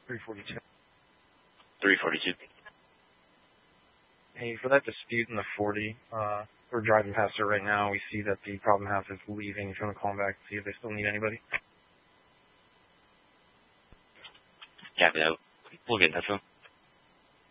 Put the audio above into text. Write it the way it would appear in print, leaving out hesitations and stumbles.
342. 342. Hey, for that dispute in the 40, we're driving past it right now. We see that the problem half is leaving. If you want to call them back, see if they still need anybody. Copy that. We'll get in touch with them.